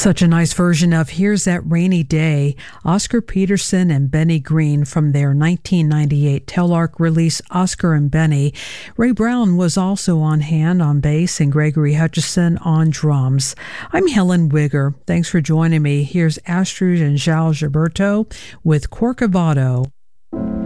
Such a nice version of Here's That Rainy Day, Oscar Peterson and Benny Green from their 1998 Telarc release Oscar and Benny. Ray Brown was also on hand on bass and Gregory Hutchison on drums. I'm Helen Wigger. Thanks for joining me. Here's Astrud and João Gilberto with Corcovado.